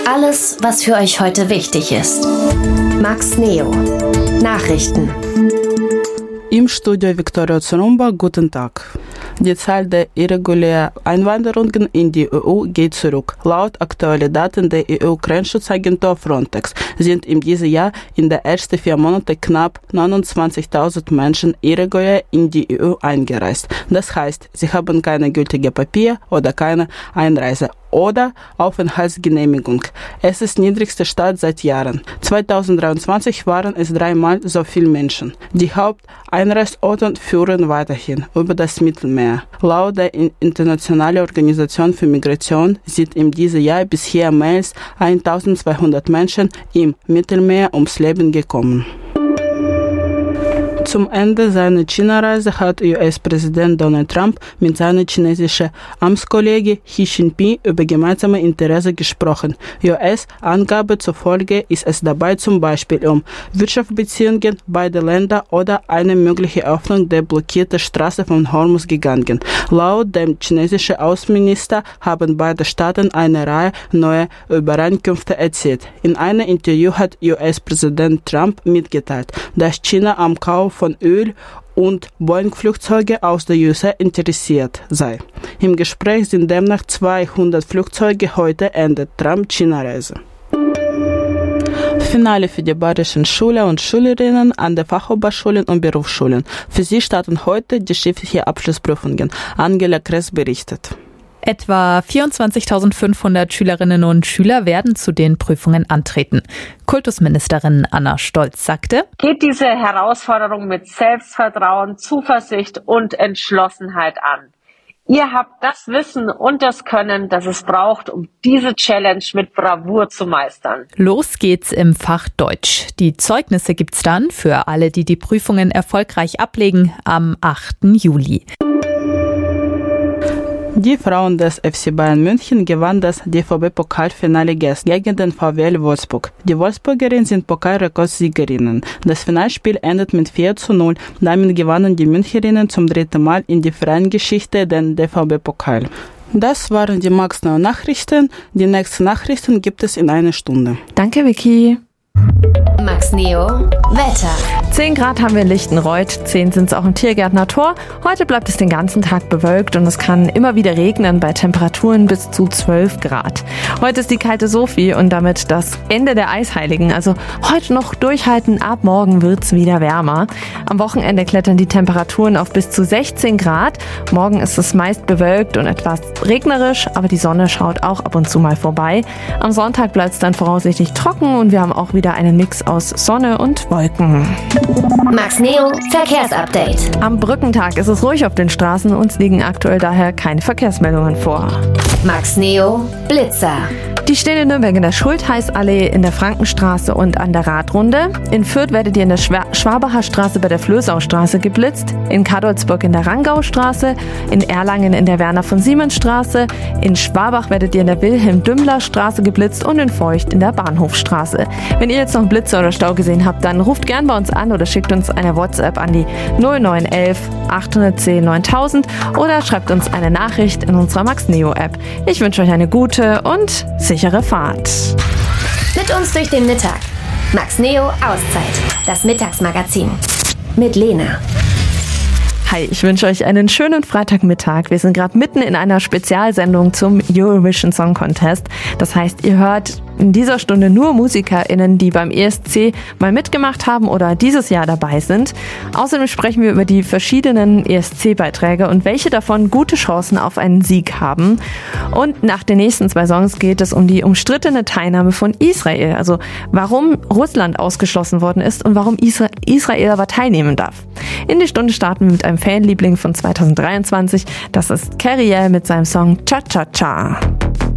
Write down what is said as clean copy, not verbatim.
Alles, was für euch heute wichtig ist. Max Neo. Nachrichten. Im Studio Viktoria Zurumba, guten Tag. Die Zahl der irregulären Einwanderungen in die EU geht zurück. Laut aktuellen Daten der EU-Grenzschutzagentur Frontex sind in diesem Jahr in den ersten 4 Monaten knapp 29.000 Menschen irregulär in die EU eingereist. Das heißt, sie haben keine gültige Papiere oder keine Einreise oder Aufenthaltsgenehmigung. Es ist niedrigste Stand seit Jahren. 2023 waren es 3-mal so viele Menschen. Die Haupteinreisorte führen weiterhin über das Mittelmeer. Laut der Internationalen Organisation für Migration sind in diesem Jahr bisher mehr als 1200 Menschen im Mittelmeer ums Leben gekommen. Zum Ende seiner China-Reise hat US-Präsident Donald Trump mit seinem chinesischen Amtskollege Xi Jinping über gemeinsame Interessen gesprochen. US-Angabe zufolge ist es dabei zum Beispiel um Wirtschaftsbeziehungen beider Länder oder eine mögliche Öffnung der blockierten Straße von Hormuz gegangen. Laut dem chinesischen Außenminister haben beide Staaten eine Reihe neuer Übereinkünfte erzielt. In einem Interview hat US-Präsident Trump mitgeteilt, dass China am Kauf von Öl und Boeing-Flugzeuge aus der USA interessiert sei. Im Gespräch sind demnach 200 Flugzeuge. Heute endet Trump-China-Reise. Finale für die bayerischen Schüler und Schülerinnen an den Fachhochschulen und Berufsschulen. Für sie starten heute die schriftlichen Abschlussprüfungen. Angela Kress berichtet. Etwa 24.500 Schülerinnen und Schüler werden zu den Prüfungen antreten. Kultusministerin Anna Stolz sagte: Geht diese Herausforderung mit Selbstvertrauen, Zuversicht und Entschlossenheit an. Ihr habt das Wissen und das Können, das es braucht, um diese Challenge mit Bravour zu meistern. Los geht's im Fach Deutsch. Die Zeugnisse gibt's dann für alle, die die Prüfungen erfolgreich ablegen, am 8. Juli. Die Frauen des FC Bayern München gewannen das DFB-Pokalfinale gegen den VfL Wolfsburg. Die Wolfsburgerinnen sind Pokalrekordsiegerinnen. Das Finalspiel endet mit 4:0. Damit gewannen die Münchnerinnen zum 3. Mal in der freien Geschichte den DFB-Pokal. Das waren die Max Neo Nachrichten. Die nächsten Nachrichten gibt es in einer Stunde. Danke, Vicky. Max Neo. Wetter. 10 Grad haben wir in Lichtenreuth, 10 sind es auch im Tiergärtner Tor. Heute bleibt es den ganzen Tag bewölkt und es kann immer wieder regnen bei Temperaturen bis zu 12 Grad. Heute ist die kalte Sophie und damit das Ende der Eisheiligen. Also heute noch durchhalten, ab morgen wird's wieder wärmer. Am Wochenende klettern die Temperaturen auf bis zu 16 Grad. Morgen ist es meist bewölkt und etwas regnerisch, aber die Sonne schaut auch ab und zu mal vorbei. Am Sonntag bleibt es dann voraussichtlich trocken und wir haben auch wieder einen Mix aus Sonne und Wolken. Max Neo Verkehrsupdate. Am Brückentag ist es ruhig auf den Straßen, uns liegen aktuell daher keine Verkehrsmeldungen vor. Max Neo Blitzer. Die stehen in Nürnberg in der Schultheißallee, in der Frankenstraße und an der Radrunde. In Fürth werdet ihr in der Schwabacher Straße bei der Flößaustraße geblitzt, in Kadolsburg in der Rangaustraße, in Erlangen in der Werner-von-Siemens-Straße, in Schwabach werdet ihr in der Wilhelm-Dümmler-Straße geblitzt und in Feucht in der Bahnhofstraße. Wenn ihr jetzt noch Blitzer oder Stau gesehen habt, dann ruft gern bei uns an oder schickt uns eine WhatsApp an die 0911 810 9000 oder schreibt uns eine Nachricht in unserer Max Neo App. Ich wünsche euch eine gute und sichere Fahrt. Mit uns durch den Mittag. Max Neo Auszeit. Das Mittagsmagazin. Mit Lena. Hi, ich wünsche euch einen schönen Freitagmittag. Wir sind gerade mitten in einer Spezialsendung zum Eurovision Song Contest. Das heißt, ihr hört in dieser Stunde nur MusikerInnen, die beim ESC mal mitgemacht haben oder dieses Jahr dabei sind. Außerdem sprechen wir über die verschiedenen ESC-Beiträge und welche davon gute Chancen auf einen Sieg haben. Und nach den nächsten 2 Songs geht es um die umstrittene Teilnahme von Israel. Also warum Russland ausgeschlossen worden ist und warum Israel aber teilnehmen darf. In die Stunde starten wir mit einem Fanliebling von 2023. Das ist Kerriel mit seinem Song Cha Cha Cha.